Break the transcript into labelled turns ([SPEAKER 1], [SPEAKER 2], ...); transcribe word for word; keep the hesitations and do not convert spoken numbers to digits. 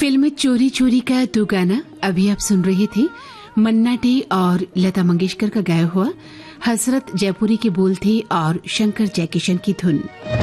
[SPEAKER 1] Film चोरी चोरी का दो गाना अभी आप सुन रहे थे। मन्ना डे और लता मंगेशकर का गाया हुआ, हसरत जयपुरी के बोल थे और शंकर जयकिशन की धुन।